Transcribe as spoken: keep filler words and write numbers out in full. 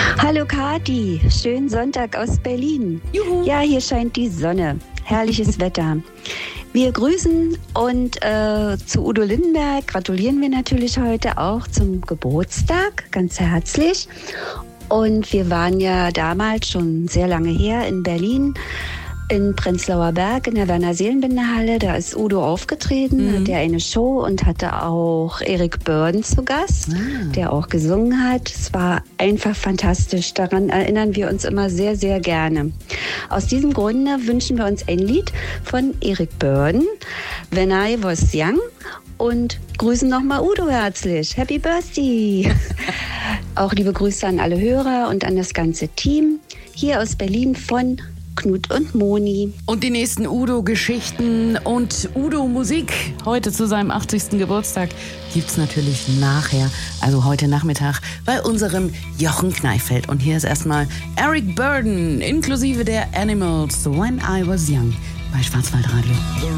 Hallo Kati, schönen Sonntag aus Berlin. Juhu. Ja, hier scheint die Sonne. Herrliches Wetter. Wir grüßen und äh, zu Udo Lindenberg gratulieren wir natürlich heute auch zum Geburtstag, ganz herzlich. Und wir waren ja damals schon sehr lange her in Berlin, in Prenzlauer Berg in der Werner-Seelenbinder-Halle. Da ist Udo aufgetreten, Mhm. hatte eine Show und hatte auch Eric Burdon zu Gast, Ah. der auch gesungen hat. Es war einfach fantastisch. Daran erinnern wir uns immer sehr, sehr gerne. Aus diesem Grunde wünschen wir uns ein Lied von Eric Burdon, When I Was Young, und grüßen nochmal Udo herzlich. Happy Birthday! Auch liebe Grüße an alle Hörer und an das ganze Team hier aus Berlin von Knut und Moni. Und die nächsten Udo-Geschichten und Udo-Musik heute zu seinem achtzigsten Geburtstag gibt's natürlich nachher, also heute Nachmittag, bei unserem Jochen Kneifeld. Und hier ist erstmal Eric Burdon inklusive der Animals, When I Was Young, bei Schwarzwaldradio.